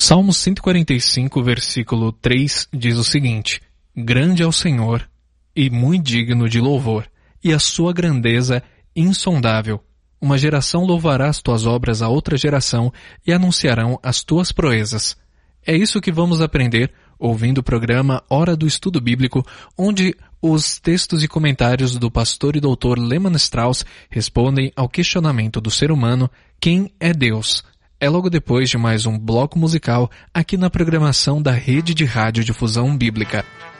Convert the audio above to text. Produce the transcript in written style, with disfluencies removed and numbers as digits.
Salmo 145, versículo 3 diz o seguinte: Grande é o Senhor e muito digno de louvor, e a sua grandeza insondável. Uma geração louvará as tuas obras a outra geração e anunciarão as tuas proezas. É isso que vamos aprender ouvindo o programa Hora do Estudo Bíblico, onde os textos e comentários do pastor e doutor Lehman Strauss respondem ao questionamento do ser humano: quem é Deus? É logo depois de mais um bloco musical aqui na programação da Rede de Rádio Difusão Bíblica.